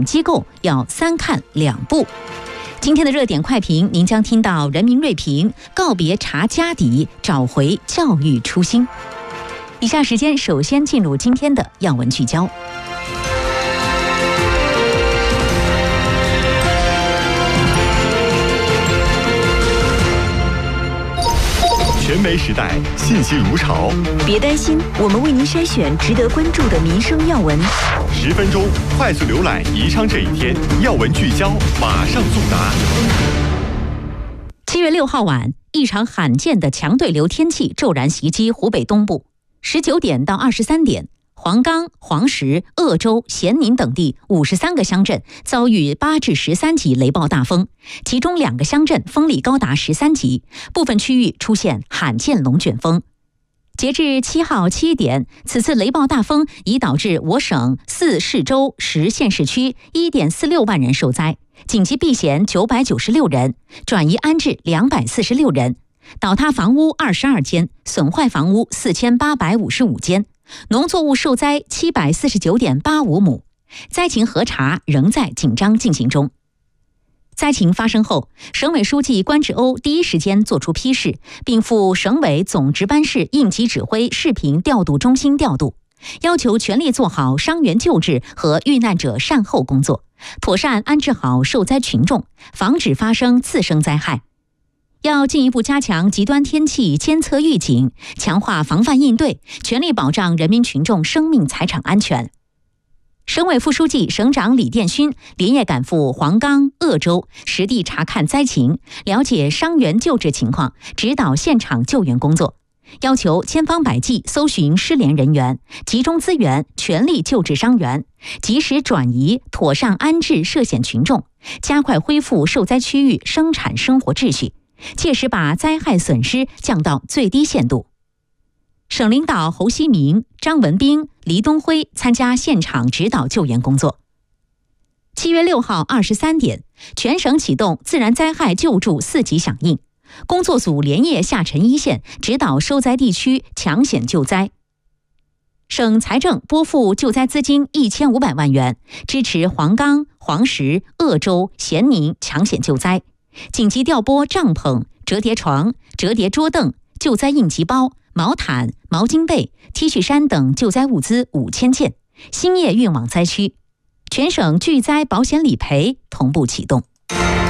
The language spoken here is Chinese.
机构要3看2不。今天的热点快评，您将听到人民锐评告别查家底，找回教育初心。以下时间首先进入今天的要闻聚焦。 全媒时代，信息如潮。 别担心，我们为您筛选值得关注的民生要闻。 10分钟快速浏览宜昌这一天要闻聚焦，马上送达。 7月6号晚，一场罕见的强对流天气骤然袭击湖北东部。19点到23点，黄冈、黄石、鄂州、咸宁等地53个乡镇遭遇8至13级雷暴大风，其中2个乡镇风力高达13级，部分区域出现罕见龙卷风。截至7号7点，此次雷暴大风已导致我省4市州10县市区 1.46 万人受灾，紧急避险996人，转移安置246人，倒塌房屋22间，损坏房屋4855间，农作物受灾749.85亩，灾情核查仍在紧张进行中。灾情发生后，省委书记关志欧第一时间作出批示，并赴省委总值班室应急指挥视频调度中心调度，要求全力做好伤员救治和遇难者善后工作，妥善安置好受灾群众，防止发生次生灾害。要进一步加强极端天气监测预警，强化防范应对，全力保障人民群众生命财产安全。省委副书记、省长李殿勋连夜赶赴黄冈、鄂州，实地查看灾情，了解伤员救治情况，指导现场救援工作，要求千方百计搜寻失联人员，集中资源，全力救治伤员，及时转移、妥善安置涉险群众，加快恢复受灾区域生产生活秩序，切实把灾害损失降到最低限度。省领导侯锡明、张文斌、黎东辉参加现场指导救援工作。7月6号23点，全省启动自然灾害救助4级响应，工作组连夜下沉一线，指导受灾地区抢险救灾。省财政拨付救灾资金1500万元，支持黄冈、黄石、鄂州、咸宁抢险救灾，紧急调拨帐篷、折叠床、折叠桌凳、救灾应急包、毛毯、毛巾被、T 恤衫等救灾物资5000件，星夜运往灾区。全省巨灾保险理赔同步启动。